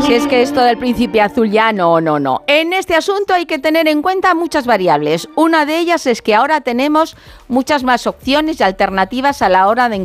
Si es que esto del príncipe azul ya no. En este asunto hay que tener en cuenta muchas variables. Una de ellas es que ahora tenemos muchas más opciones y alternativas a la hora de